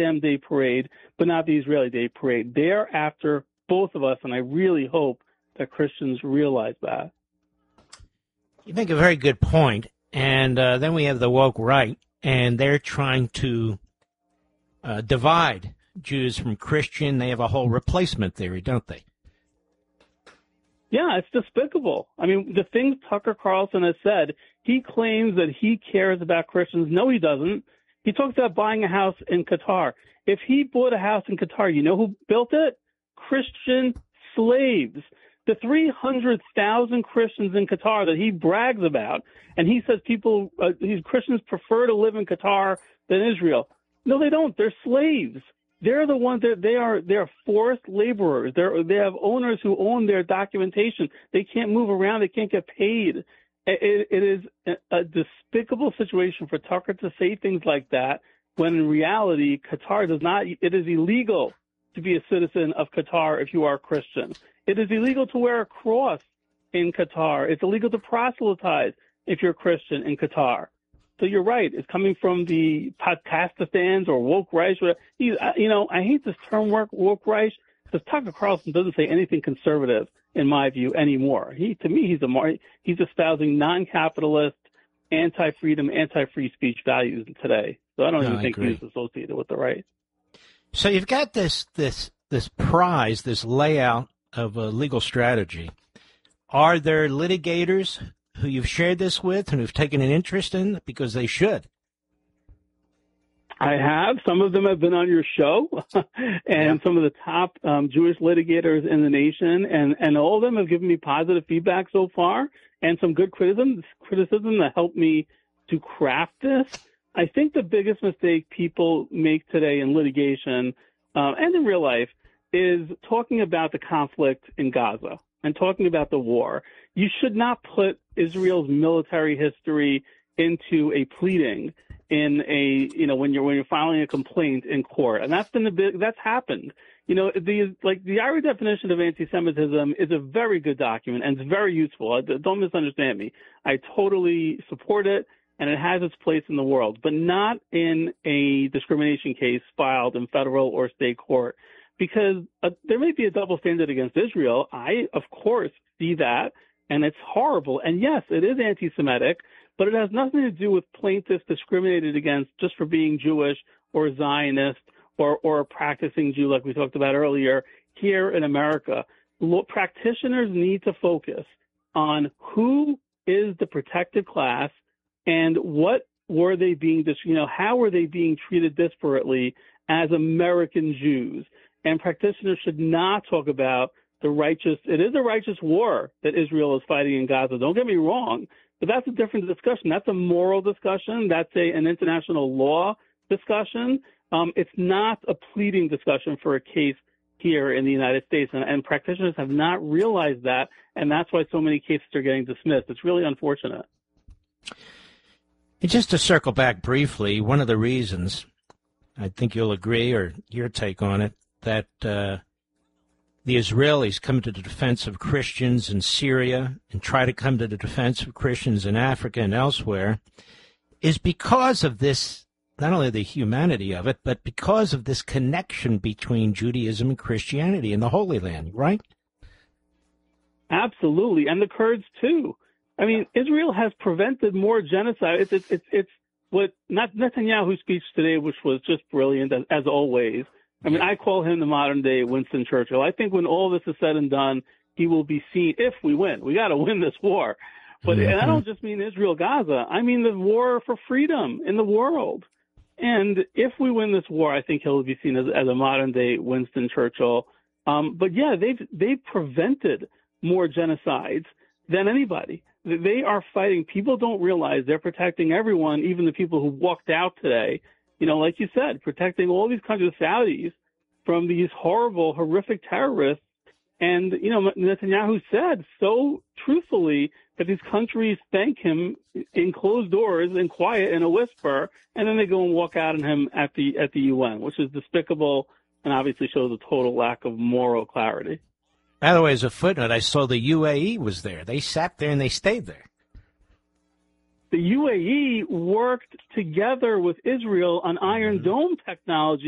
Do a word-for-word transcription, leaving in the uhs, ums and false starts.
Sam Day parade, but not the Israeli Day parade. They're after both of us, and I really hope that Christians realize that. You make a very good point. And uh, then we have the woke right, and they're trying to uh, divide Jews from Christian. They have a whole replacement theory, don't they? Yeah, it's despicable. I mean, the things Tucker Carlson has said, he claims that he cares about Christians. No, he doesn't. He talks about buying a house in Qatar. If he bought a house in Qatar, you know who built it? Christian slaves. The three hundred thousand Christians in Qatar that he brags about, and he says people, uh, these Christians prefer to live in Qatar than Israel. No, they don't. They're slaves. They're the ones that they are. They're forced laborers. They're, they have owners who own their documentation. They can't move around. They can't get paid. It, it is a, a despicable situation for Tucker to say things like that when in reality, Qatar does not. It is illegal to be a citizen of Qatar if you are a Christian. It is illegal to wear a cross in Qatar. It's illegal to proselytize if you're a Christian in Qatar. So you're right. It's coming from the Podcastistans or woke Reich. You know, I hate this term woke Reich because Tucker Carlson doesn't say anything conservative, in my view, anymore. He, to me, he's a more, he's espousing non-capitalist, anti-freedom, anti-free speech values today. So I don't no, even I think agree. He's associated with the right. So you've got this this this prize, this layout of a legal strategy. Are there litigators who you've shared this with and who've taken an interest in it? Because they should. I have. Some of them have been on your show, and yeah. some of the top um, Jewish litigators in the nation, and, and all of them have given me positive feedback so far and some good criticism, criticism that helped me to craft this. I think the biggest mistake people make today in litigation um, and in real life is talking about the conflict in Gaza and talking about the war. You should not put Israel's military history into a pleading in a, you know, when you're, when you're filing a complaint in court. And that's been the big, that's happened. You know, the, like the I R A definition of anti-Semitism is a very good document and it's very useful. Don't misunderstand me. I totally support it and it has its place in the world, but not in a discrimination case filed in federal or state court. Because uh, there may be a double standard against Israel. I, of course, see that, and it's horrible. And yes, it is anti-Semitic, but it has nothing to do with plaintiffs discriminated against just for being Jewish or Zionist or, or a practicing Jew, like we talked about earlier, here in America. Law practitioners need to focus on who is the protected class and what were they being, you know, how were they being treated disparately as American Jews. And practitioners should not talk about the righteous. It is a righteous war that Israel is fighting in Gaza. Don't get me wrong, but that's a different discussion. That's a moral discussion. That's a, an international law discussion. Um, it's not a pleading discussion for a case here in the United States. And, and practitioners have not realized that, and that's why so many cases are getting dismissed. It's really unfortunate. And just to circle back briefly, one of the reasons, I think you'll agree, or your take on it, that uh, the Israelis come to the defense of Christians in Syria and try to come to the defense of Christians in Africa and elsewhere is because of this, not only the humanity of it, but because of this connection between Judaism and Christianity in the Holy Land, right? Absolutely, and the Kurds too. I mean, Israel has prevented more genocide. It's, it's, it's, it's what not Netanyahu's speech today, which was just brilliant, as, as always. I mean, I call him the modern-day Winston Churchill. I think when all this is said and done, he will be seen, if we win. We got to win this war. But mm-hmm. and I don't just mean Israel-Gaza. I mean the war for freedom in the world. And if we win this war, I think he'll be seen as, as a modern-day Winston Churchill. Um, but, yeah, they've, they've prevented more genocides than anybody. They are fighting. People don't realize they're protecting everyone, even the people who walked out today. You know, like you said, protecting all these countries of Saudis from these horrible, horrific terrorists. And, you know, Netanyahu said so truthfully that these countries thank him in closed doors and quiet in a whisper, and then they go and walk out on him at the at the U N, which is despicable and obviously shows a total lack of moral clarity. By the way, as a footnote, I saw the U A E was there. They sat there and they stayed there. The U A E worked together with Israel on Iron Dome technology